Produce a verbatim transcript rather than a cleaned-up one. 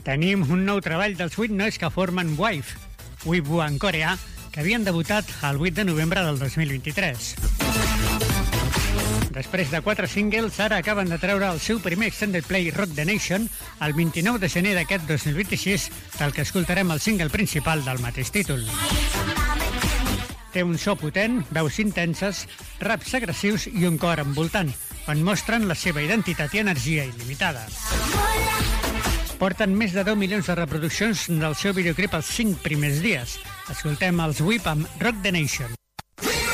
Tenim un nou treball dels vuit nois que formen Wife, Wibu en coreà, que havien debutat el vuit de novembre del dos mil vint-i-tres. Després de quatre singles, ara acaben de treure el seu primer extended play Rock the Nation el vint-i-nou de gener d'aquest dos mil vint-i-sis, del que escoltarem el single principal del mateix títol. Té un so potent, veus intenses, raps agressius i un cor envoltant, on mostren la seva identitat i energia il·limitada. Porten més de deu milions de reproduccions del seu videoclip els cinc primers dies. Escoltem els Whip amb Rock the Nation.